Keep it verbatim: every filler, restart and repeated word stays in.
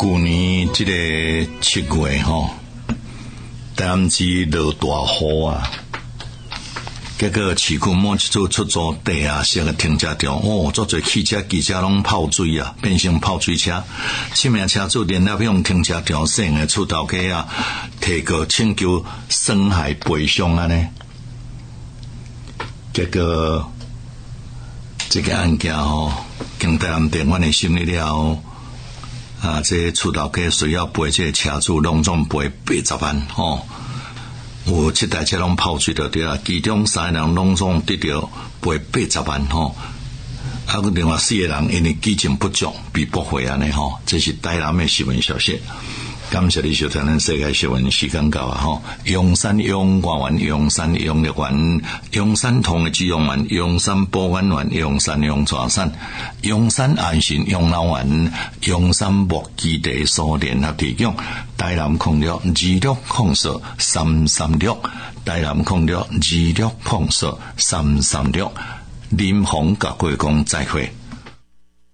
去年这个七月吼，台南市落大雨啊，结果市区某一处出租地啊，设个停车场，哦，足侪汽车、机车拢泡水啊，变成泡水车。七名车主联合向停车场省的出头家啊，提告请求损害赔偿安尼。结果这个案件吼，经台南地院的审理了后。啊，这出头家需要赔这车主拢总赔八十万吼，有七台车拢泡水就对啦，其中三个人拢总得到赔八十万吼，啊，另外四个人因为基金不足被驳回安尼吼，这是台南的新闻消息。感谢你收听咱世界新闻时间到啊吼，阳山阳光园、阳山阳乐园、阳山同的基隆园、阳山保安园、阳山阳川山、阳山安心养老园、阳山木基地所联合提供。台南空六二六空四三三六，台南空六二六空四三三六，林鸿甲贵公再会。